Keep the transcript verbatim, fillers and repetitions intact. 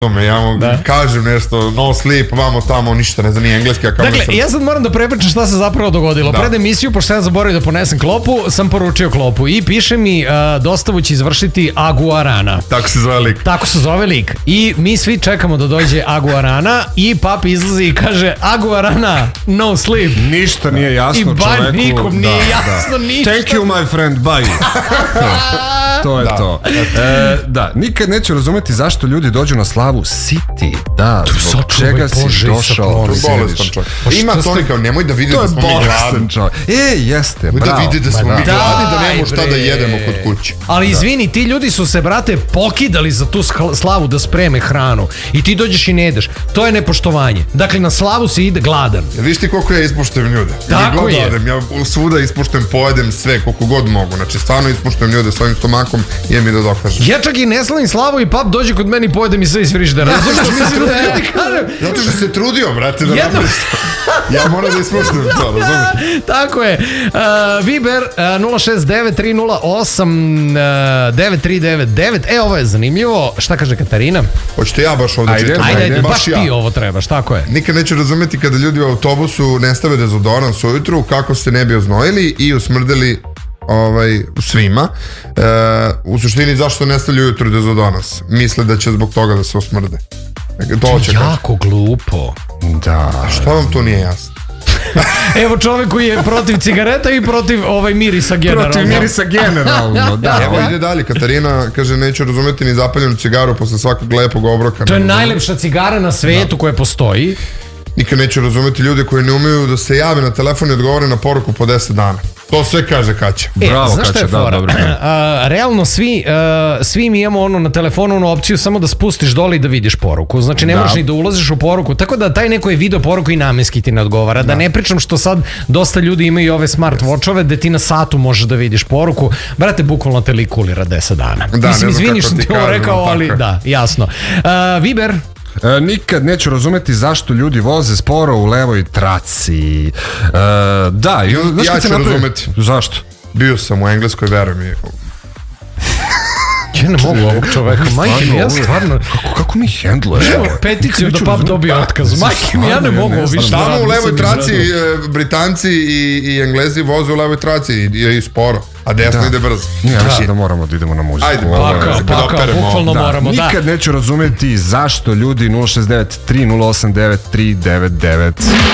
tome, ja mu da. kažem nešto, no sleep, vamo tamo, ništa, ne znam, ni engleski, a kao dakle, ja sad moram da prepričam šta se zapravo dogodilo. Da. Pred emisiju, pošto sam zaboravio da ponesem klopu, sam poručio klopu i piše mi, uh, dostavu će izvršiti Aguarana. Tako se zove lik. Tako se zove lik. I mi svi čekamo da dođe Aguarana i papi izlazi i kaže, Aguarana, no sleep. Ništa nije jasno čoveku. I bar nikom nije da, jasno da. ništa. Thank you, my friend, bye. To je da. to. E, da, nikad neću razumeti zašto ljudi dođu na slavu City. Da, zbog čega si došao. To je bolestan čovjek. Ima to kao, nemoj da vide da smo mi gladni. E, jeste, bravo. Da vide da smo mi gladni, da nemamo šta da jedemo kod kuće. Ali izvini, ti ljudi su se, brate, pokidali za tu slavu da spreme hranu. I ti dođeš i ne jedeš. To je nepoštovanje. Dakle, na slavu se ide gladan. Viš ti koliko ja ispuštujem ljude? Tako je. Ja svuda ispuštujem, pojedem sve koliko god mogu. Znači, stvarno ispuštujem ljude svojim stomakom i je mi da dokažem. Ja čak i ne slavim slavu i pap dođe kod meni i pojede mi sve iz frižidera. Zato što se trudio, brate, da napraviš. Ja moram da ispuštujem to, razumiješ? Tako je. Uh, Viber uh, nula šest devet tri nula osam devet tri devet devet. E, ovo je zanimljivo. Šta kaže Katarina? Hoćete ja baš ovdje čitam? Ajde, ajde, baš ti ovo trebaš, tako je. Nikad neću razumeti kada ljudi u autobusu ne stave dezodorans ujutru, kako se ne bi oznojili i usmrdili ovaj, svima. E, u suštini zašto ne stavljaju ujutru dezodorans? Misle da će zbog toga da se osmrde. To će jako kaži. Glupo. Da. A što vam to nije jasno? Evo čovjek koji je protiv cigareta i protiv ovaj mirisa generalno. Protiv mirisa generalno, da. Evo ide dalje, Katarina kaže neću razumeti ni zapaljenu cigaru posle svakog lepog obroka. To je najlepša cigara na svetu da. koja postoji. Nikad neću razumeti ljude koji ne umeju da se jave na telefon i odgovore na poruku po deset dana. To sve kaže Kaća. E, Bravo Kaća, da, dobro. A, realno svi, uh, svi mi imamo ono na telefonu onu opciju samo da spustiš dole i da vidiš poruku. Znači ne da. možeš ni da ulaziš u poruku. Tako da taj neko je video poruku i namenski ti ne odgovara. Da, da ne pričam što sad dosta ljudi imaju ove smart watchove gde ti na satu možeš da vidiš poruku. Brate, bukvalno te likulira deset dana. Da, mislim, izviniš što ti ovo rekao, ali tako. Da, jasno. Uh, Viber? E, nikad neću razumeti zašto ljudi voze sporo u levoj traci. E, da, i, znaš ja ću napravi... razumeti. Zašto? Bio sam u Engleskoj, veruj mi. Ja ne mogu ovog čoveka, majke mi, ja stvarno... Kako, kako mi hendluješ? Evo, peticiju da pap dobije otkaz. Majke mi, ja ne mogu ovo više. Tamo u levoj traci Britanci i, i Englezi voze u levoj traci i, i sporo. A desno da. ide brzo. Ja da. mislim da moramo da idemo na muziku. Ajde, paka, paka, bukvalno da. moramo, da. Nikad neću razumeti zašto ljudi nula šest devet tri nula osam devet tri devet devet.